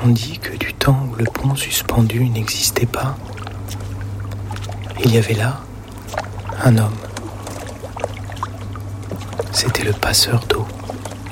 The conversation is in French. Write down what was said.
tandis que du temps où le pont suspendu n'existait pas, il y avait là un homme. C'était le passeur d'eau.